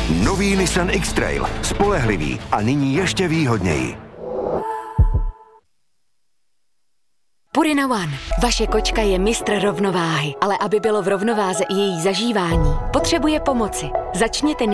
Nový Nissan X-Trail. Spolehlivý a nyní ještě výhodněji. Purina One. Vaše kočka je mistr rovnováhy, ale aby bylo v rovnováze i její zažívání, potřebuje pomoci. Začněte